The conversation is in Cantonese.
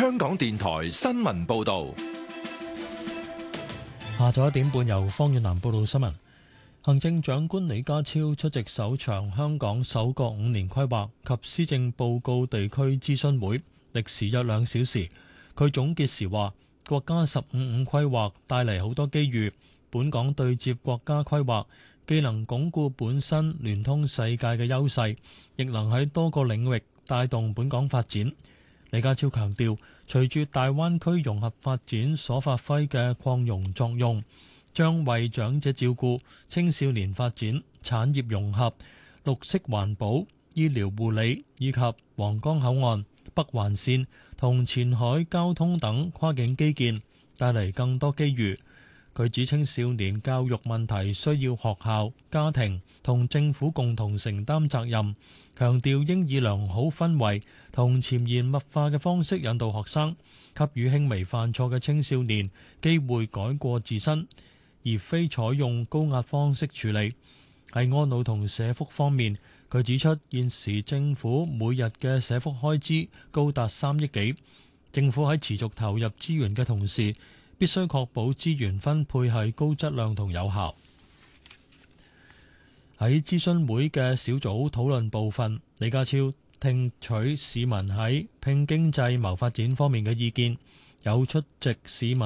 香港電台新聞報道。 下晝1點半由方遠南報道新聞。行政長官李家超出席首場香港首個5年規劃及施政報告地區諮詢會，歷時約2小時。佢總結時話：國家15+5規劃帶嚟好多機遇，本港對接國家規劃，既能鞏固本身聯通世界嘅優勢，亦能喺多個領域帶動本港發展。李家超強調，隨住大灣區融合發展所發揮嘅擴容作用，將為長者照顧、青少年發展、產業融合、綠色環保、醫療護理以及皇崗口岸、北環線同前海交通等跨境基建帶嚟更多機遇。佢指青少年教育問題需要學校、家庭同政府共同承擔責任，強調應以良好氛圍同潛移默化嘅方式引導學生，給予輕微犯錯嘅青少年機會改過自新，而非採用高壓方式處理。喺安老同社福方面，佢指出現時政府每日嘅社福開支高達3億幾，政府喺持續投入資源嘅同時，必須確保資源分配係高質量同有效。喺諮詢會嘅小組討論部分，李家超聽取市民喺拼經濟謀發展方面嘅意見，有出席市民